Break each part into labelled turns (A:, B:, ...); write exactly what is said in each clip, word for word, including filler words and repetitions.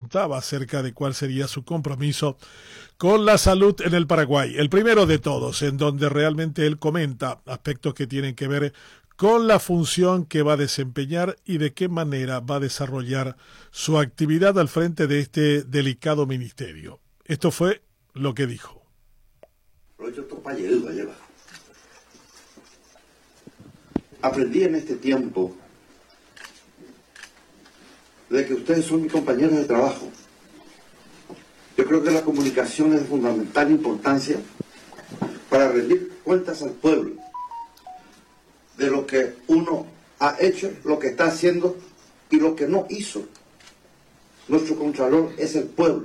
A: preguntaba acerca de cuál sería su compromiso con la salud en el Paraguay. El primero de todos, en donde realmente él comenta aspectos que tienen que ver con la función que va a desempeñar y de qué manera va a desarrollar su actividad al frente de este delicado ministerio. Esto fue lo que dijo.
B: Aprendí en este tiempo de que ustedes son mis compañeros de trabajo. Yo creo que la comunicación es de fundamental importancia para rendir cuentas al pueblo de lo que uno ha hecho, lo que está haciendo y lo que no hizo. Nuestro contralor es el pueblo.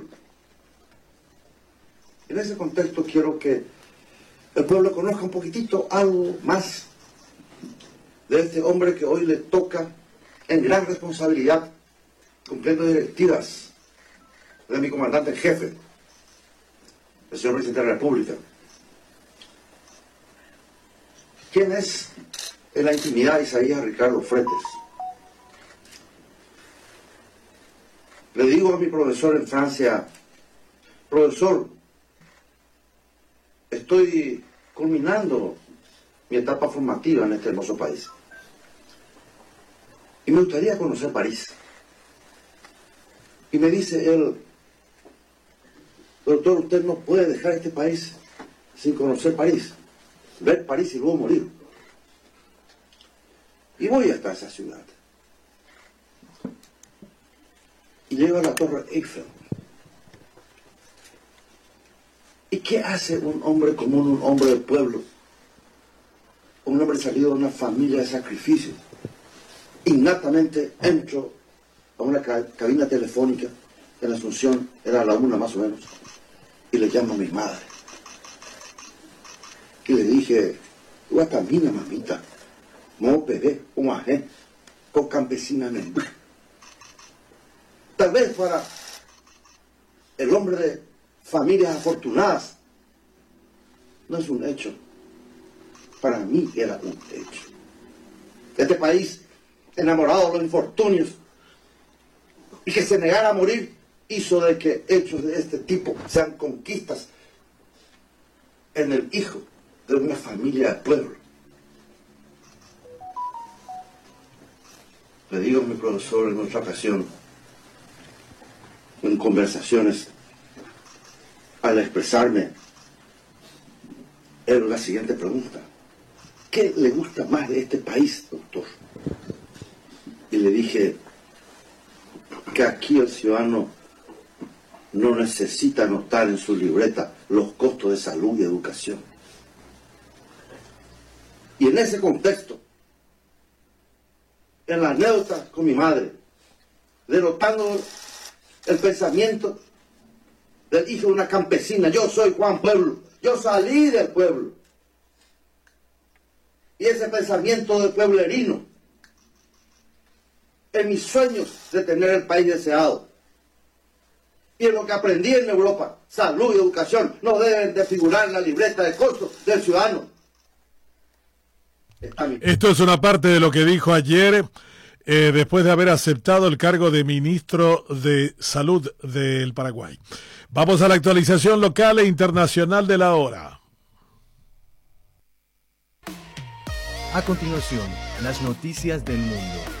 B: En ese contexto quiero que el pueblo conozca un poquitito algo más de este hombre que hoy le toca en gran responsabilidad, cumpliendo directivas de mi comandante en jefe, el señor presidente de la República. ¿Quién es en la intimidad Isaías Ricardo Fretes? Le digo a mi profesor en Francia: profesor, estoy culminando mi etapa formativa en este hermoso país y me gustaría conocer París. Y me dice él: doctor, usted no puede dejar este país sin conocer París, ver París y luego morir. Y voy hasta esa ciudad. Y llego a la Torre Eiffel. ¿Y qué hace un hombre común, un hombre del pueblo? Un hombre salido de una familia de sacrificio. Innatamente entro a una cabina telefónica en la Asunción, era la una más o menos, y le llamo a mi madre. Y le dije: Guatamina, mamita, mo bebé, un ajé, con campesina menú. Tal vez para el hombre de familias afortunadas no es un hecho. Para mí era un hecho. Este país, enamorado de los infortunios y que se negara a morir, hizo de que hechos de este tipo sean conquistas en el hijo de una familia del pueblo. Le digo a mi profesor en otra ocasión, en conversaciones, al expresarme, era la siguiente pregunta: ¿qué le gusta más de este país, doctor? Y le dije que aquí el ciudadano no necesita anotar en su libreta los costos de salud y educación. Y en ese contexto, en la anécdota con mi madre, denotando el pensamiento del hijo de una campesina: yo soy Juan Pueblo, yo salí del pueblo. Y ese pensamiento de pueblerino, en mis sueños de tener el país deseado, y en lo que aprendí en Europa, salud y educación no deben de figurar en la libreta de costos del ciudadano.
A: Esto es una parte de lo que dijo ayer, eh, después de haber aceptado el cargo de ministro de Salud del Paraguay. Vamos a la actualización local e internacional de la hora.
C: A continuación, las noticias del mundo.